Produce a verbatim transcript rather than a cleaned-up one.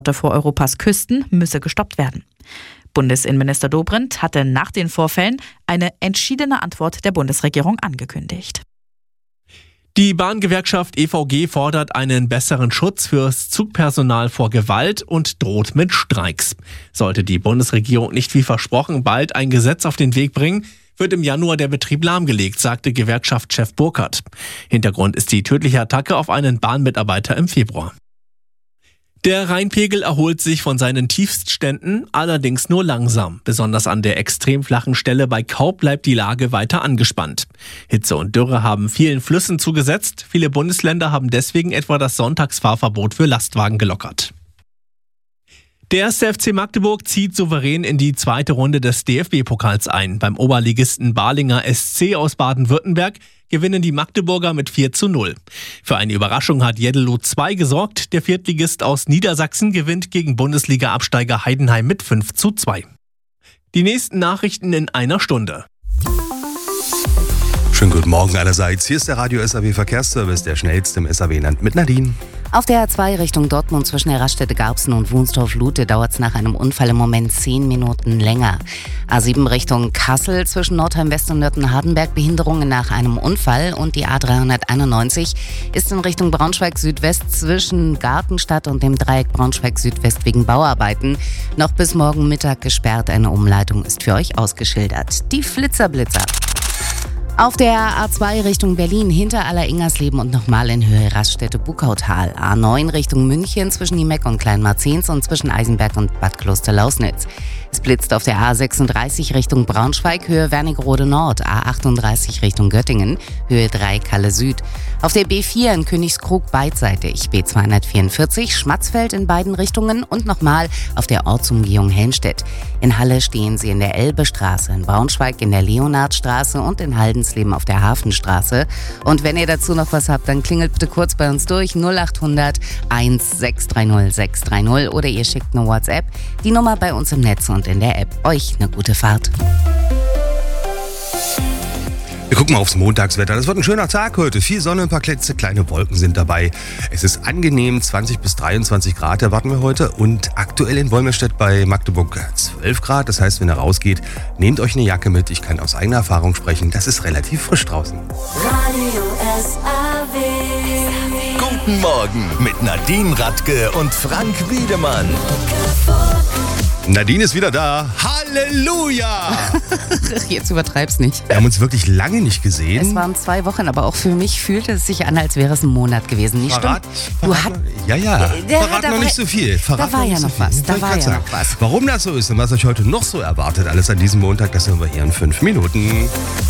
vor Europas Küsten müsse gestoppt werden. Bundesinnenminister Dobrindt hatte nach den Vorfällen eine entschiedene Antwort der Bundesregierung angekündigt. Die Bahngewerkschaft E V G fordert einen besseren Schutz fürs Zugpersonal vor Gewalt und droht mit Streiks. Sollte die Bundesregierung nicht wie versprochen bald ein Gesetz auf den Weg bringen, wird im Januar der Betrieb lahmgelegt, sagte Gewerkschaftschef Burkhardt. Hintergrund ist die tödliche Attacke auf einen Bahnmitarbeiter im Februar. Der Rheinpegel erholt sich von seinen Tiefstständen, allerdings nur langsam. Besonders an der extrem flachen Stelle bei Kaub bleibt die Lage weiter angespannt. Hitze und Dürre haben vielen Flüssen zugesetzt. Viele Bundesländer haben deswegen etwa das Sonntagsfahrverbot für Lastwagen gelockert. Der erste F C Magdeburg zieht souverän in die zweite Runde des D F B-Pokals ein. Beim Oberligisten Balinger S C aus Baden-Württemberg gewinnen die Magdeburger mit vier zu null. Für eine Überraschung hat Jeddelo zwei gesorgt. Der Viertligist aus Niedersachsen gewinnt gegen Bundesliga-Absteiger Heidenheim mit fünf zu zwei. Die nächsten Nachrichten in einer Stunde. Schönen guten Morgen allerseits. Hier ist der Radio S A W Verkehrsservice, der schnellste im S A W-Land mit Nadine. Auf der A zwei Richtung Dortmund zwischen der Raststätte Garbsen und Wunsdorf-Lute dauert es nach einem Unfall im Moment zehn Minuten länger. A sieben Richtung Kassel zwischen Nordheim-West und Nürten-Hardenberg Behinderungen nach einem Unfall und die A dreihunderteinundneunzig ist in Richtung Braunschweig-Südwest zwischen Gartenstadt und dem Dreieck Braunschweig-Südwest wegen Bauarbeiten noch bis morgen Mittag gesperrt. Eine Umleitung ist für euch ausgeschildert. Die Flitzerblitzer. Auf der A zwei Richtung Berlin hinter Aller-Ingersleben und nochmal in Höhe Raststätte Buckautal. A neun Richtung München zwischen Niemeck und Kleinmarzens und zwischen Eisenberg und Bad Kloster-Lausnitz. Es blitzt auf der A sechsunddreißig Richtung Braunschweig, Höhe Wernigerode Nord, A achtunddreißig Richtung Göttingen, Höhe drei Kalle Süd. Auf der B vier in Königskrug beidseitig, B zweihundertvierundvierzig Schmatzfeld in beiden Richtungen und nochmal auf der Ortsumgehung Helmstedt. In Halle stehen Sie in der Elbestraße, in Braunschweig in der Leonardstraße und in Haldensleben auf der Hafenstraße. Und wenn ihr dazu noch was habt, dann klingelt bitte kurz bei uns durch null achthundert eins sechs drei null sechs drei null oder ihr schickt eine WhatsApp. Die Nummer bei uns im Netz und in der App. Euch eine gute Fahrt. Wir gucken mal aufs Montagswetter. Das wird ein schöner Tag heute. Viel Sonne, ein paar kleine Wolken sind dabei. Es ist angenehm, zwanzig bis dreiundzwanzig Grad erwarten wir heute. Und aktuell in Wolmirstedt bei Magdeburg zwölf Grad. Das heißt, wenn ihr rausgeht, nehmt euch eine Jacke mit. Ich kann aus eigener Erfahrung sprechen. Das ist relativ frisch draußen. Radio S A W. Guten Morgen mit Nadine Radke und Frank Wiedemann. Nadine ist wieder da. Halleluja! Jetzt übertreib's nicht. Wir haben uns wirklich lange nicht gesehen. Es waren zwei Wochen, aber auch für mich fühlte es sich an, als wäre es ein Monat gewesen. Nicht Verrat, stimmt? Du verrat, hat, ja, ja. Der- Verrat da noch war- nicht so viel. Verrat da war noch ja nicht so noch viel. was, da Wollte ich war grad ja sagen. noch was. Warum das so ist und was euch heute noch so erwartet, alles an diesem Montag, das hören wir hier in fünf Minuten.